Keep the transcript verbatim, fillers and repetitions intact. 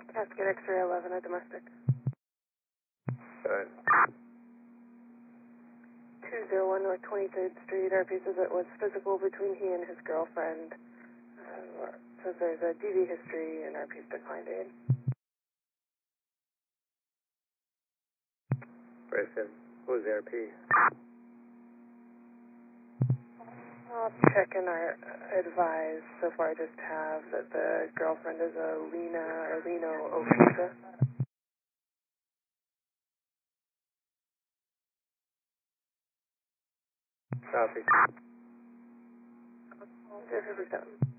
Casket X-ray eleven, a domestic. Good. two oh one North twenty-third Street. R P says it was physical between he and his girlfriend. Uh, says there's a D V history and R P's declined aid. Bryson, who's the R P? I'll check in our advise. So far I just have that the girlfriend is a Lena or Leno Okusa. Copy. zero seven.